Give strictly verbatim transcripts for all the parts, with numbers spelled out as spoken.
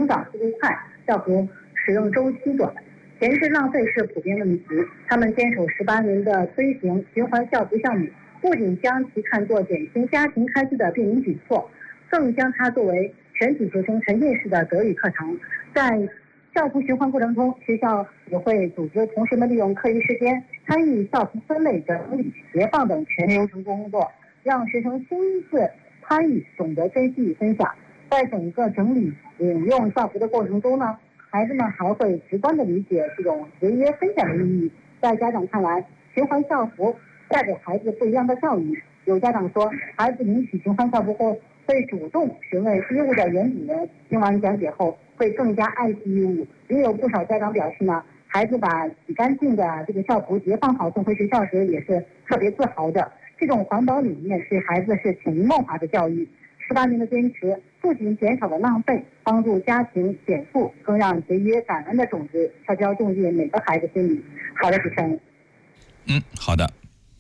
成长速度快，校服使用周期短。闲置浪费是普遍问题，他们坚守十八年的推行循环校服项目，不仅将其看作减轻家庭开支的便民举措，更将它作为全体学生沉浸式的德育课堂。在校服循环过程中，学校也会组织同学们利用课余时间参与校服分类、整理、叠放等全流程工作，让学生亲自参与，懂得珍惜与分享。在整个整理引用校服的过程中呢，孩子们还会直观地理解这种节约分享的意义。在家长看来，循环校服带给孩子不一样的教育。有家长说，孩子领取循环校服后会主动询问衣物的原主人，听完讲解后会更加爱惜衣物。也有不少家长表示呢，孩子把洗干净的这个校服叠放好送回学校时，也是特别自豪的。这种环保理念对孩子是潜移默化的教育。十八年的坚持，不仅减少了浪费，帮助家庭减负，更让节约感恩的种子悄悄种进每个孩子心里。好的，主持人。 嗯，好的。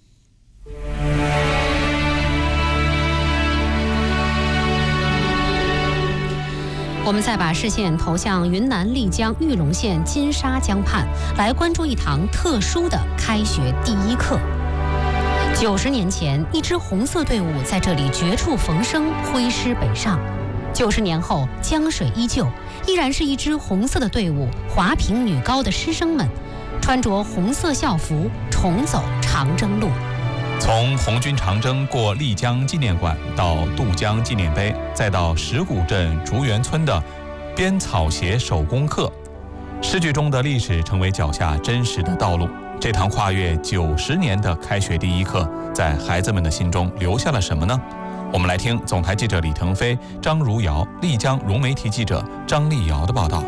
我们再把视线投向云南丽江玉龙县金沙江畔，来关注一堂特殊的开学第一课。九十年前，一支红色队伍在这里绝处逢生，挥师北上。九十年后，江水依旧，依然是一支红色的队伍。华坪女高的师生们，穿着红色校服，重走长征路。 从红军长征过丽江纪念馆到渡江纪念碑，再到石鼓镇竹园村的编草鞋手工课，诗句中的历史成为脚下真实的道路。这堂跨越九十年的开学第一课，在孩子们的心中留下了什么呢？我们来听总台记者李腾飞、张如瑶、丽江融媒体记者张丽瑶的报道。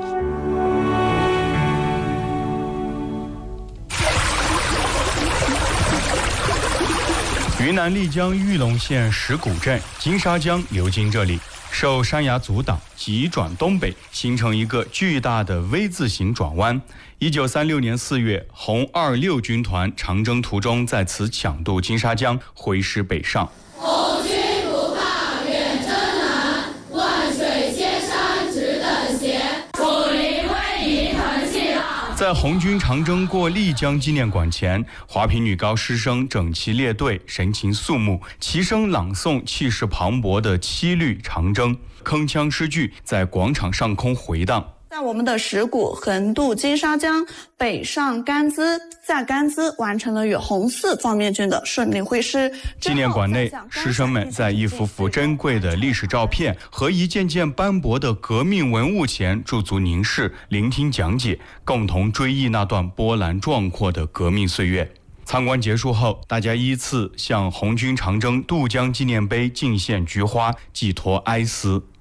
云南丽江玉龙县石鼓镇金沙江流经这里，受山崖阻挡，急转东北，形成一个巨大的 V 字形转弯。一九三六年四月，红二六军团长征途中在此抢渡金沙江，挥师北上。 红军不怕远征难，万水千山只等闲，武林威仪腾气浪。 在红军长征过丽江纪念馆前，华坪女高师生整齐列队，神情肃穆，齐声朗诵气势磅礴的七律长征，铿锵诗句在广场上空回荡。 在我们的石鼓横渡金沙江，北上甘孜，在甘孜完成了与红四方面军的顺利会师。 纪念馆内，师生们在一幅幅珍贵的历史照片和一件件斑驳的革命文物前驻足凝视，聆听讲解，共同追忆那段波澜壮阔的革命岁月。参观结束后，大家依次向红军长征渡江纪念碑敬献菊花，寄托哀思。